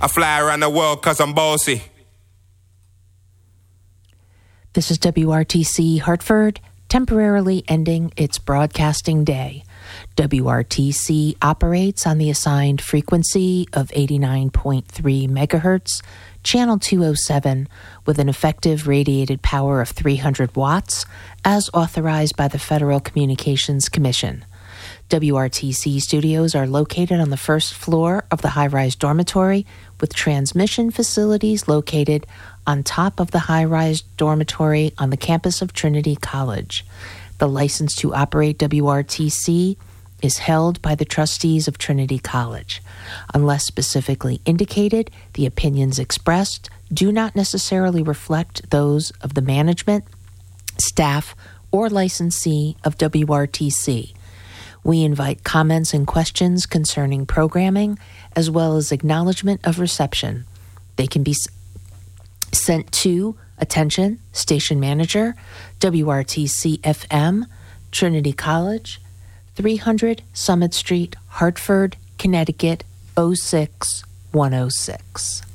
I fly around the world cause I'm bossy. This is WRTC Hartford, temporarily ending its broadcasting day. WRTC operates on the assigned frequency of 89.3 megahertz, channel 207, with an effective radiated power of 300 watts, as authorized by the Federal Communications Commission. WRTC studios are located on the first floor of the high-rise dormitory, with transmission facilities located on top of the high-rise dormitory on the campus of Trinity College. The license to operate WRTC is held by the trustees of Trinity College. Unless specifically indicated, the opinions expressed do not necessarily reflect those of the management, staff, or licensee of WRTC. We invite comments and questions concerning programming, as well as acknowledgement of reception. They can be sent to attention, station manager, WRTC FM, Trinity College, 300 Summit Street, Hartford, Connecticut, 06106.